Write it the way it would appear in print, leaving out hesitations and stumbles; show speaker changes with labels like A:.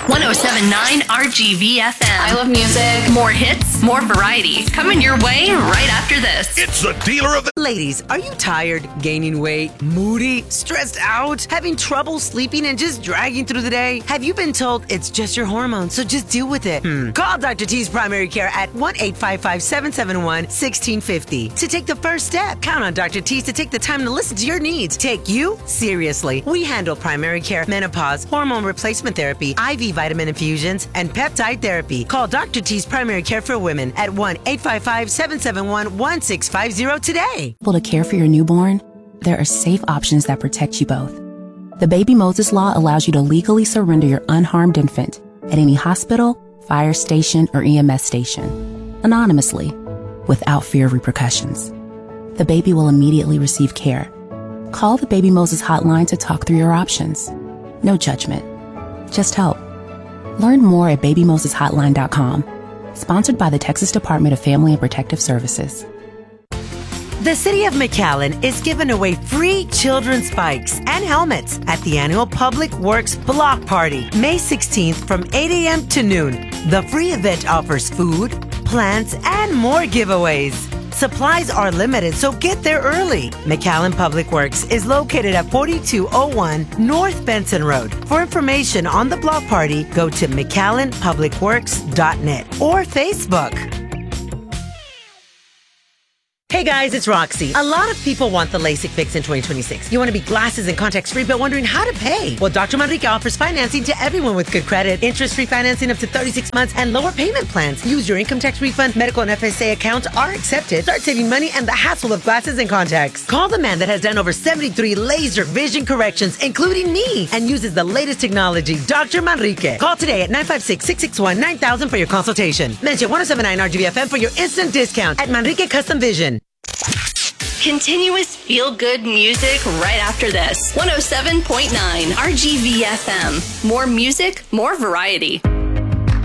A: 107.9 RGVFM.
B: I love music.
A: More hits, more variety. Coming your way right after this.
C: It's the dealer of the...
D: Ladies, are you tired, gaining weight, moody, stressed out, having trouble sleeping, and just dragging through the day? Have you been told it's just your hormones, so just deal with it? Call Dr. T's Primary Care at 1-855-771-1650 to take the first step. Count on Dr. T's to take the time to listen to your needs. Take you seriously. We handle primary care, menopause, hormone replacement therapy, IV vitamin infusions, and peptide therapy. Call Dr. T's Primary Care for Women at 1-855-771-1650 today.
E: To care for your newborn, there are safe options that protect you both. The Baby Moses Law allows you to legally surrender your unharmed infant at any hospital, fire station, or EMS station, anonymously, without fear of repercussions. The baby will immediately receive care. Call the Baby Moses hotline to talk through your options. No judgment, just help. Learn more at babymoseshotline.com. Sponsored by the Texas Department of Family and Protective Services.
D: The City of McAllen is giving away free children's bikes and helmets at the annual Public Works Block Party, May 16th from 8 a.m. to noon. The free event offers food, plants, and more giveaways. Supplies are limited, so get there early. McAllen Public Works is located at 4201 North Benson Road. For information on the block party, go to McAllenPublicWorks.net or Facebook. Hey guys, it's Roxy. A lot of people want the LASIK fix in 2026. You want to be glasses and contacts free, but wondering how to pay. Well, Dr. Manrique offers financing to everyone with good credit, interest-free financing up to 36 months, and lower payment plans. Use your income tax refund, medical and FSA accounts are accepted. Start saving money and the hassle of glasses and contacts. Call the man that has done over 73 laser vision corrections, including me, and uses the latest technology, Dr. Manrique. Call today at 956-661-9000 for your consultation. Mention 107.9 RGVFM for your instant discount at Manrique Custom Vision.
A: Continuous feel-good music right after this. 107.9 RGVFM. More music, more variety.